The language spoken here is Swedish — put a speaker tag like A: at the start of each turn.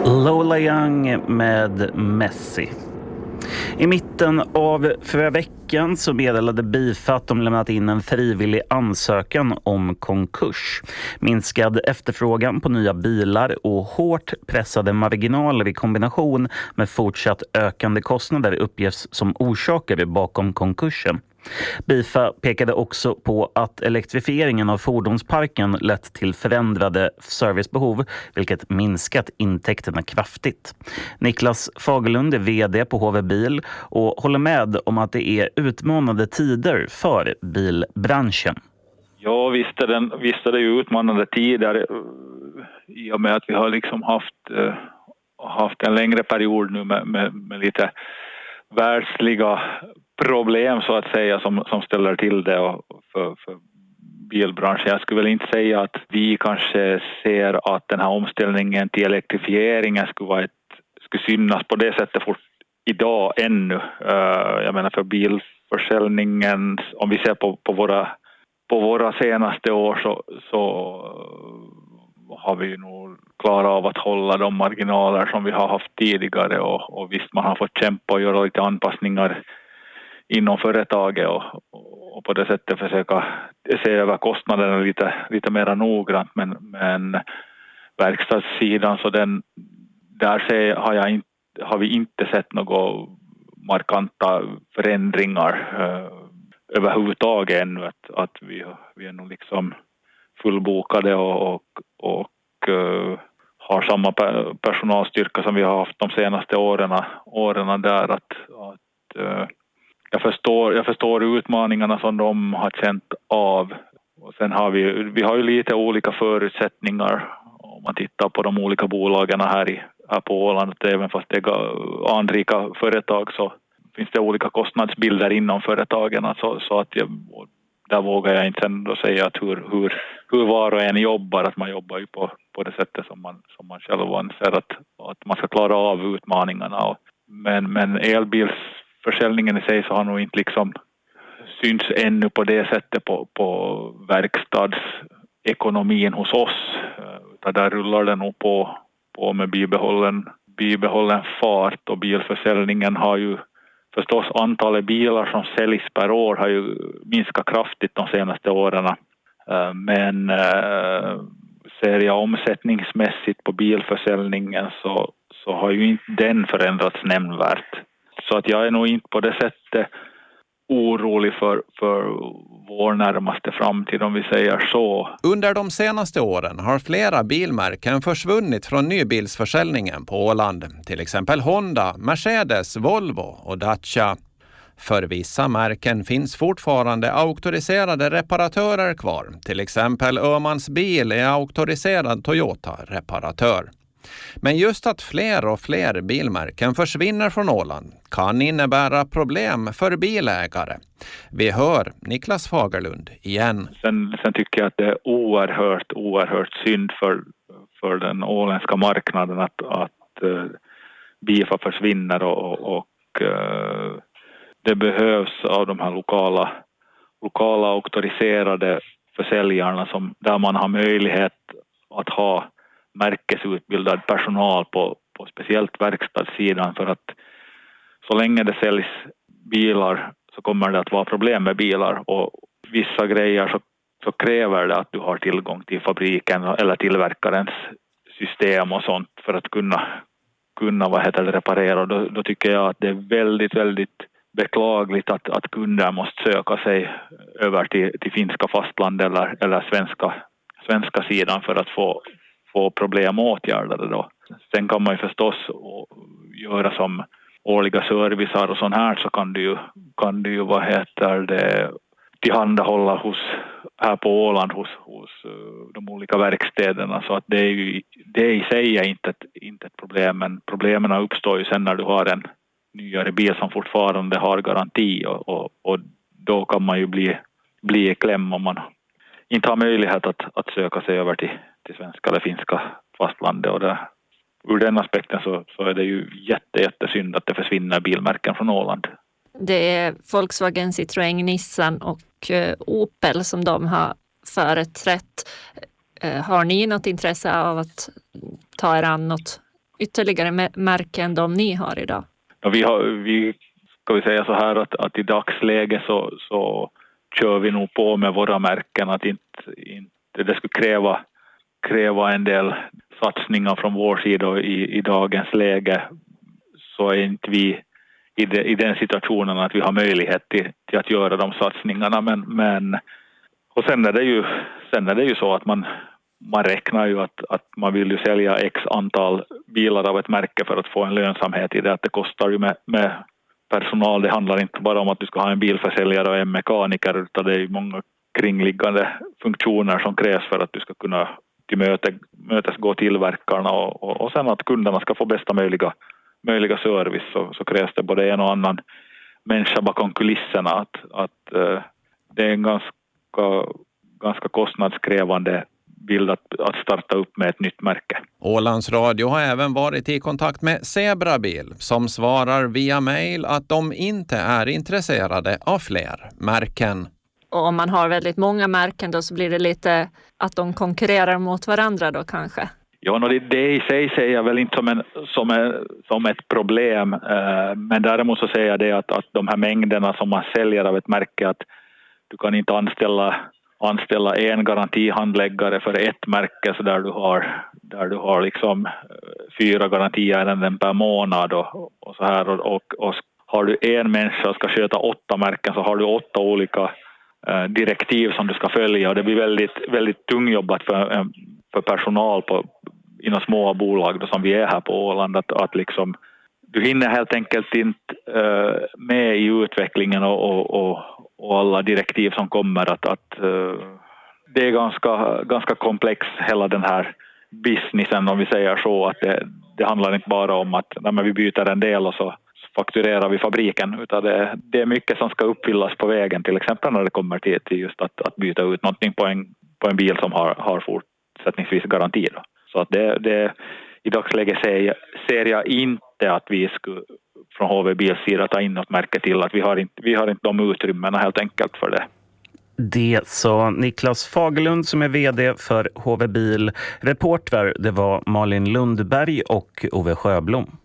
A: Lola Young med Messi. I mitten av förra veckan så meddelade Bifa att de lämnat in en frivillig ansökan om konkurs. Minskad efterfrågan på nya bilar och hårt pressade marginaler i kombination med fortsatt ökande kostnader uppges som orsaker bakom konkursen. Bifa pekade också på att elektrifieringen av fordonsparken lett till förändrade servicebehov, vilket minskat intäkterna kraftigt. Niklas Fagerlund är vd på HV Bil och håller med om att det är utmanande tider för bilbranschen.
B: Ja, visst är det ju utmanande tider i och med att vi har liksom haft en längre period nu med lite världsliga problem så att säga som ställer till det för bilbranschen. Jag skulle väl inte säga att vi kanske ser att den här omställningen till elektrifieringen skulle synas på det sättet fort idag ännu. Jag menar för bilförsäljningen, om vi ser på våra senaste år så har vi nog klarat av att hålla de marginaler som vi har haft tidigare och visst man har fått kämpa och göra lite anpassningar inom företaget och på det sättet försöka se över kostnaderna lite mer noggrant men verkstadssidan så har vi inte sett några markanta förändringar överhuvudtaget ännu att vi är nog liksom fullbokade och har samma personalstyrka som vi har haft de senaste åren där att jag förstår utmaningarna som de har känt av. Och sen har vi har ju lite olika förutsättningar om man tittar på de olika bolagen här på Åland. Även fast det är anrika företag så finns det olika kostnadsbilder inom företagen. Så att där vågar jag inte ändå säga att hur var och en jobbar. Att man jobbar ju på det sättet som man själv anser att man ska klara av utmaningarna. Men elbilsförsäljningen i sig så har nog inte liksom syns ännu på det sättet på verkstadsekonomin hos oss. Utan där rullar det nog på med bibehållen fart och bilförsäljningen har ju förstås antalet bilar som säljs per år har ju minskat kraftigt de senaste åren. Men ser jag omsättningsmässigt på bilförsäljningen så har ju inte den förändrats nämnvärt. Så att jag är nog inte på det sättet orolig för vår närmaste framtid om vi säger så.
C: Under de senaste åren har flera bilmärken försvunnit från nybilsförsäljningen på Åland. Till exempel Honda, Mercedes, Volvo och Dacia. För vissa märken finns fortfarande auktoriserade reparatörer kvar. Till exempel Öhmans bil är auktoriserad Toyota-reparatör. Men just att fler och fler bilmärken försvinner från Åland kan innebära problem för bilägare. Vi hör Niklas Fagerlund igen.
B: Sen tycker jag att det är oerhört synd för den åländska marknaden att Bifa försvinner och det behövs av de här lokala auktoriserade försäljarna där man har möjlighet att ha märkesutbildad personal på speciellt verkstadssidan för att så länge det säljs bilar så kommer det att vara problem med bilar och vissa grejer så kräver det att du har tillgång till fabriken eller tillverkarens system och sånt för att kunna reparera. Då tycker jag att det är väldigt beklagligt att kunder måste söka sig över till finska fastland eller svenska sidan för att få problem åtgärdade då. Sen kan man ju förstås göra som årliga servicer och sånt här så kan du ju tillhandahålla här på Åland hos de olika verkstäderna så att det i sig är inte ett problem men problemen uppstår ju sen när du har en nyare bil som fortfarande har garanti och då kan man ju bli i kläm om man inte har möjlighet att söka sig över till svenska eller finska fastlandet och ur den aspekten så är det ju jättesynd att det försvinner bilmärken från Åland.
D: Det är Volkswagen, Citroën, Nissan och Opel som de har företrätt. Har ni något intresse av att ta er an något ytterligare märken än de ni har idag?
B: Ja, vi ska vi säga så här att i dagsläget så kör vi nog på med våra märken, att inte det skulle kräva en del satsningar från vår sida i dagens läge, så är inte vi i den situationen att vi har möjlighet till att göra de satsningarna, men och sen är det ju så att man räknar ju att man vill ju sälja x antal bilar av ett märke för att få en lönsamhet i det, att det kostar ju med personal. Det handlar inte bara om att du ska ha en bilförsäljare och en mekaniker, utan det är ju många kringliggande funktioner som krävs för att du ska kunna tillmötesgå tillverkarna och sen att kunderna ska få bästa möjliga service, så krävs det både en och annan människa bakom kulisserna. Att det är en ganska kostnadskrävande bild att starta upp med ett nytt märke.
C: Ålands Radio har även varit i kontakt med Zebrabil som svarar via mejl att de inte är intresserade av fler märken.
D: Och om man har väldigt många märken då, så blir det lite att de konkurrerar mot varandra då kanske?
B: Ja, det i sig säger jag väl inte som ett problem, men däremot så säger jag det att de här mängderna som man säljer av ett märke, att du kan inte anställa en garantihandläggare för ett märke, så där du har liksom 4 garantiärenden per månad och så här, och har du en människa och ska sköta 8 märken, så har du 8 olika direktiv som du ska följa, och det blir väldigt, väldigt tungjobbat för personal inom små bolag då, som vi är här på Åland, att liksom du hinner helt enkelt inte med i utvecklingen och alla direktiv som kommer, att det är ganska komplex hela den här businessen, om vi säger så, att det handlar inte bara om att när vi byter en del och så fakturerar vi fabriken, utan det är mycket som ska uppfyllas på vägen, till exempel när det kommer till just att byta ut någonting på en bil som har fortsättningsvis garanti då. Så att det i dagsläget ser jag inte att vi skulle från HV Bils sida ta in något märke till, att vi har inte de utrymmena helt enkelt för det.
A: Det sa Niklas Fagerlund som är vd för HV Bil. Reportrar, det var Malin Lundberg och Ove Sjöblom.